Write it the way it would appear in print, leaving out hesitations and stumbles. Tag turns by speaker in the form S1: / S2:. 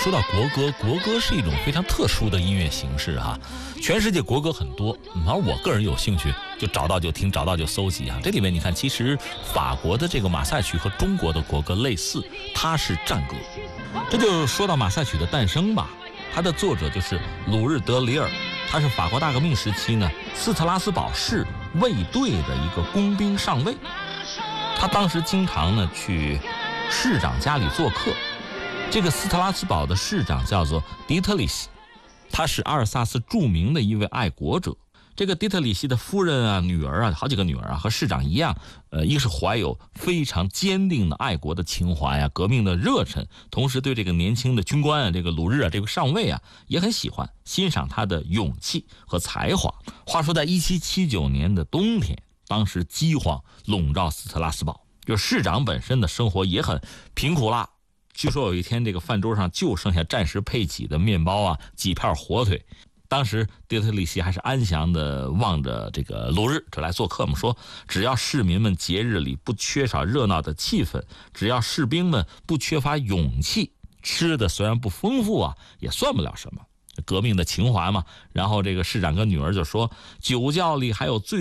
S1: 说到国歌，国歌是一种非常特殊的音乐形式哈。全世界国歌很多，而我个人有兴趣就找到就听，找到就搜集啊。这里面你看，其实法国的这个马赛曲和中国的国歌类似，它是战歌。这就说到马赛曲的诞生吧，它的作者就是鲁日德里尔，他是法国大革命时期呢斯特拉斯堡市卫队的一个工兵上尉，他当时经常呢去市长家里做客。这个斯特拉斯堡的市长叫做迪特里希，他是阿尔萨斯著名的一位爱国者。这个迪特里希的夫人啊、女儿啊，好几个女儿啊，和市长一样，一个是怀有非常坚定的爱国的情怀啊、革命的热忱，同时对这个年轻的军官啊、这个鲁日啊、这个上尉啊也很喜欢，欣赏他的勇气和才华。话说在1779年的冬天，当时饥荒笼罩斯特拉斯堡，就市长本身的生活也很贫苦啦。据说有一天，这个饭桌上就剩下暂时配给的面包啊，几片火腿。当时迪特里希还是安详地望着这个鲁日这来做客嘛，说只要市民们节日里不缺少热闹的气氛，只要士兵们不缺乏勇气，吃的虽然不丰富啊，也算不了什么。革命的情怀嘛。然后这个市长跟女儿就说，酒窖里还有最